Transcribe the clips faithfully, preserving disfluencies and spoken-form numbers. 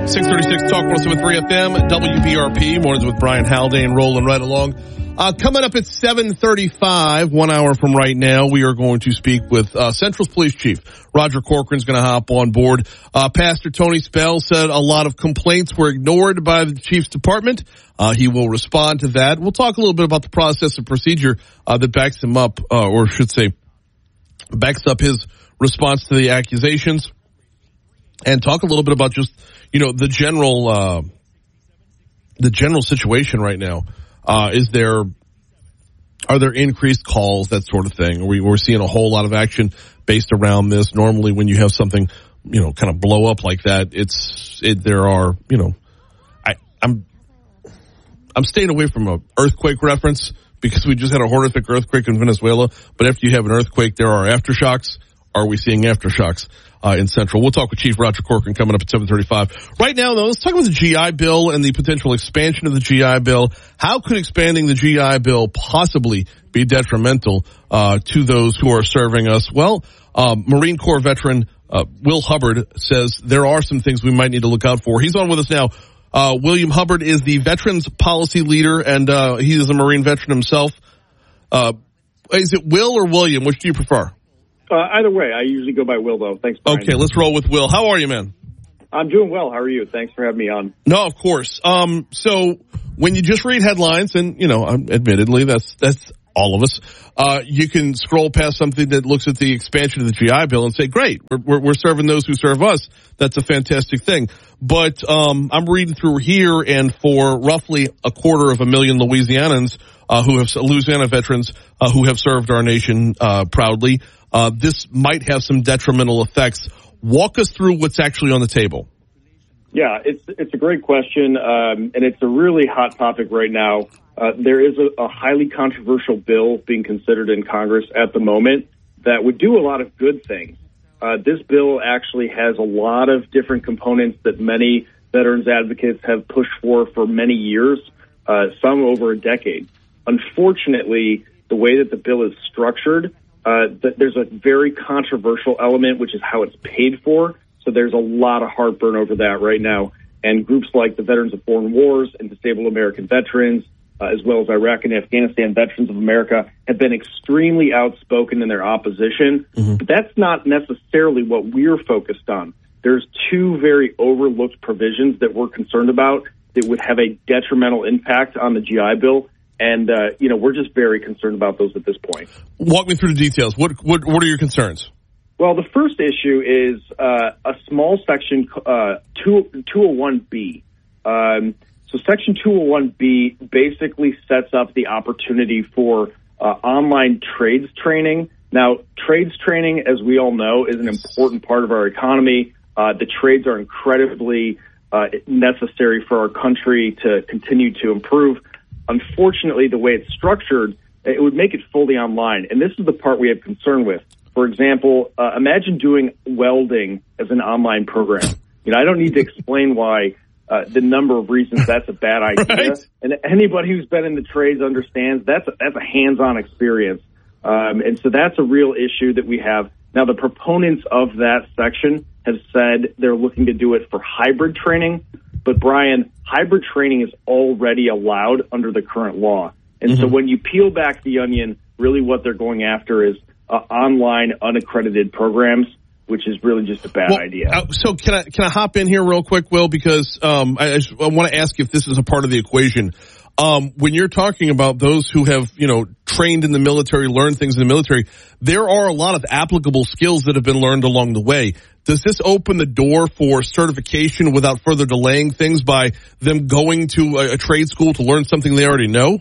six thirty-six Talk one oh seven point three F M, W B R P, mornings with Brian Haldane, rolling right along. Uh, coming up at seven thirty-five, one hour from right now, we are going to speak with uh, Central's Police Chief. Roger Corcoran's going to hop on board. Uh, Pastor Tony Spell said a lot of complaints were ignored by the Chief's department. Uh, he will respond to that. We'll talk a little bit about the process and procedure uh, that backs him up, uh, or should say, backs up his response to the accusations. And talk a little bit about just, you know, the general, uh, the general situation right now. Uh, is there, are there increased calls, that sort of thing? We, we're seeing a whole lot of action based around this. Normally when you have something, you know, kind of blow up like that, it's, it, there are, you know, I, I'm, I'm staying away from an earthquake reference because we just had a horrific earthquake in Venezuela. But after you have an earthquake, there are aftershocks. Are we seeing aftershocks uh, in Central? We'll talk with Chief Roger Corcoran coming up at seven thirty-five. Right now, though, let's talk about the G I Bill and the potential expansion of the G I Bill. How could expanding the G I Bill possibly be detrimental uh, to those who are serving us? Well, um, Marine Corps veteran uh, Will Hubbard says there are some things we might need to look out for. He's on with us now. Uh, William Hubbard is the Veterans Policy Leader, and uh, he is a Marine veteran himself. Uh, is it Will or William? Which do you prefer? Uh, either way, I usually go by Will, though. Thanks, Brian. Okay, let's roll with Will. How are you, man? I'm doing well. How are you? Thanks for having me on. No, of course. Um, so when you just read headlines, and, you know, um, admittedly, that's that's all of us, uh, you can scroll past something that looks at the expansion of the G I Bill and say, great, we're, we're, we're serving those who serve us. That's a fantastic thing. But um, I'm reading through here, and for roughly a quarter of a million Louisianans uh, who have Louisiana veterans uh, who have served our nation uh, proudly, Uh, this might have some detrimental effects. Walk us through what's actually on the table. Yeah, it's it's a great question, um, and it's a really hot topic right now. Uh, there is a, a highly controversial bill being considered in Congress at the moment that would do a lot of good things. Uh, this bill actually has a lot of different components that many veterans advocates have pushed for for many years, uh, some over a decade. Unfortunately, the way that the bill is structured, Uh, th- there's a very controversial element, which is how it's paid for. So there's a lot of heartburn over that right now. And groups like the Veterans of Foreign Wars and Disabled American Veterans, uh, as well as Iraq and Afghanistan Veterans of America, have been extremely outspoken in their opposition. Mm-hmm. But that's not necessarily what we're focused on. There's two very overlooked provisions that we're concerned about that would have a detrimental impact on the G I Bill. And, uh, you know, we're just very concerned about those at this point. Walk me through the details. What what, what are your concerns? Well, the first issue is uh, a small section, uh, two oh one B. Um, so Section two oh one B basically sets up the opportunity for uh, online trades training. Now, trades training, as we all know, is an important part of our economy. Uh, the trades are incredibly uh, necessary for our country to continue to improve. Unfortunately, the way it's structured, it would make it fully online. And this is the part we have concern with. For example, uh, imagine doing welding as an online program. You know, I don't need to explain why uh, the number of reasons that's a bad idea. Right. And anybody who's been in the trades understands that's a, that's a hands-on experience. Um, and so that's a real issue that we have. Now, the proponents of that section have said they're looking to do it for hybrid training. But, Brian, hybrid training is already allowed under the current law. And mm-hmm. so when you peel back the onion, really what they're going after is uh, online unaccredited programs, which is really just a bad well, idea. Uh, so can I can I hop in here real quick, Will, because um, I, I want to ask if this is a part of the equation. Um, when you're talking about those who have, you know, trained in the military, learned things in the military, there are a lot of applicable skills that have been learned along the way. Does this open the door for certification without further delaying things by them going to a, a trade school to learn something they already know?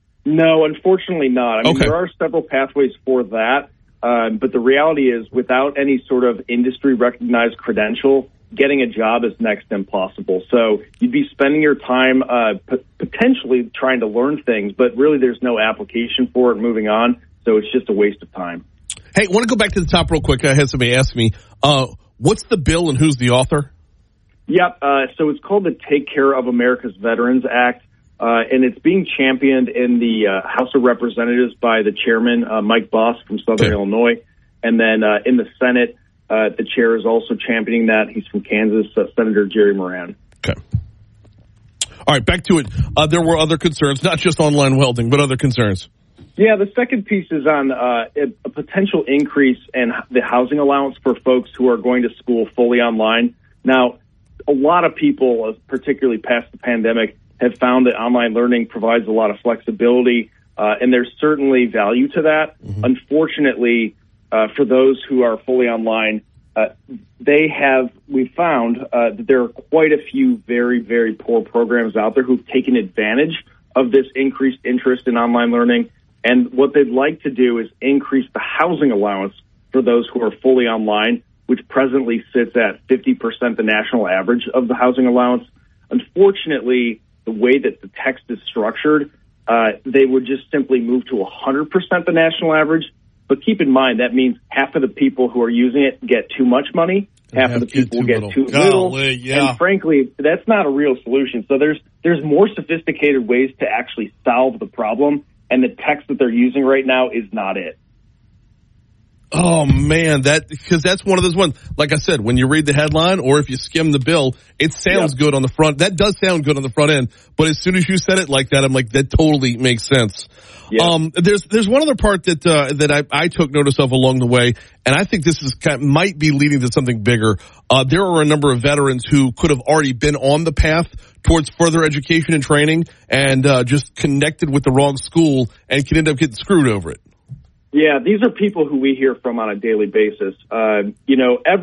No, unfortunately not. I mean, okay. There are several pathways for that, um, but the reality is without any sort of industry-recognized credential, getting a job is next to impossible. So you'd be spending your time uh, p- potentially trying to learn things, but really there's no application for it moving on, so it's just a waste of time. Hey, I want to go back to the top real quick. I had somebody ask me, uh, what's the bill and who's the author? Yep, uh, so it's called the Take Care of America's Veterans Act, uh, and it's being championed in the uh, House of Representatives by the chairman, uh, Mike Boss from Southern okay. Illinois, and then uh, in the Senate, Uh, the chair is also championing that. He's from Kansas, uh, Senator Jerry Moran. All right, back to it. Uh, there were other concerns, not just online welding, but other concerns. Yeah, the second piece is on uh, a potential increase in the housing allowance for folks who are going to school fully online. Now, a lot of people, particularly past the pandemic, have found that online learning provides a lot of flexibility, uh, and there's certainly value to that. Mm-hmm. Unfortunately, uh, for those who are fully online, uh, they have, we found uh, that there are quite a few very, very poor programs out there who've taken advantage of this increased interest in online learning. And what they'd like to do is increase the housing allowance for those who are fully online, which presently sits at fifty percent the national average of the housing allowance. Unfortunately, the way that the text is structured, uh, they would just simply move to one hundred percent the national average. But keep in mind, that means half of the people who are using it get too much money, half of the people get too, get too little. Golly, yeah. And frankly, that's not a real solution. So there's there's more sophisticated ways to actually solve the problem, and the text that they're using right now is not it. Oh, man, that because that's one of those ones. Like I said, when you read the headline or if you skim the bill, it sounds yep. good on the front. That does sound good on the front end. But as soon as you said it like that, I'm like, that totally makes sense. Yep. Um, there's there's one other part that uh, that I, I took notice of along the way, and I think this is kind of, might be leading to something bigger. Uh, there are a number of veterans who could have already been on the path towards further education and training and uh, just connected with the wrong school and could end up getting screwed over it. Yeah, these are people who we hear from on a daily basis. Uh, you know, every